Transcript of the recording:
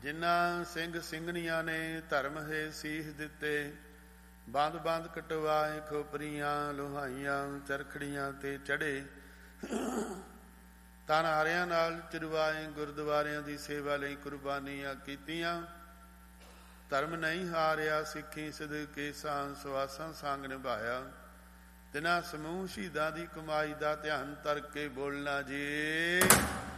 ਜਿਨ੍ਹਾਂ ਸਿੰਘ ਸਿੰਘਣੀਆਂ ਨੇ ਧਰਮ ਹੈ ਸੀਸ ਦਿੱਤੇ, ਬੰਦ ਬੰਦ ਕਟਵਾਏ ਖੋਪਰੀਆਂ ਲੋਹਾਈਆਂ ਚਰਖੜੀਆਂ ਤੇ ਚੜੇ, ਤਨ ਹਾਰਿਆਂ ਨਾਲ ਚਿਰਵਾਏ ਗੁਰਦੁਆਰਿਆਂ ਦੀ ਸੇਵਾ ਲਈ ਕੁਰਬਾਨੀਆਂ ਕੀਤੀਆਂ। ਧਰਮ ਨਹੀਂ ਹਾਰਿਆ ਸਿੱਖੀ ਸਦਕੇ ਸਾਂ ਸਵਾਸਾਂ ਸੰਗ ਨਿਭਾਇਆ, ਤਿਨਾਂ ਸਮੂਹ ਸ਼ਹੀਦਾਂ ਦੀ ਕਮਾਈ ਦਾ ਧਿਆਨ ਧਰ ਕੇ ਬੋਲਣਾ ਜੀ।